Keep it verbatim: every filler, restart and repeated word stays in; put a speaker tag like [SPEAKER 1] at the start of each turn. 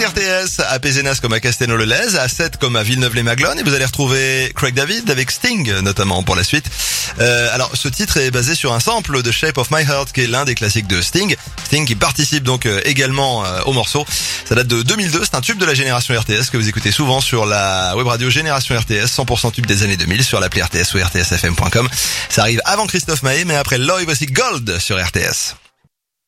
[SPEAKER 1] R T S, à Pézenas comme à Castelnau-le-Lez, à Sète comme à Villeneuve-les-Maglones, et vous allez retrouver Craig David avec Sting notamment pour la suite. Euh, alors ce titre est basé sur un sample de Shape of My Heart qui est l'un des classiques de Sting. Sting qui participe donc euh, également euh, au morceau. Ça date de deux mille deux, c'est un tube de la génération R T S que vous écoutez souvent sur la web radio Génération R T S, cent pour cent tube des années deux mille sur l'appli R T S ou R T S F M point com. Ça arrive avant Christophe Maé, mais après Loy, voici Gold sur R T S.